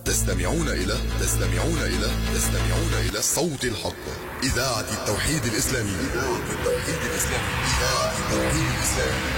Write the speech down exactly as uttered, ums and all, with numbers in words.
تستمعون إلى تستمعون إلى تستمعون إلى صوت الحق، إذاعة التوحيد الإسلامي، إذاعة التوحيد الإسلامي، إذاعة التوحيد الإسلامي.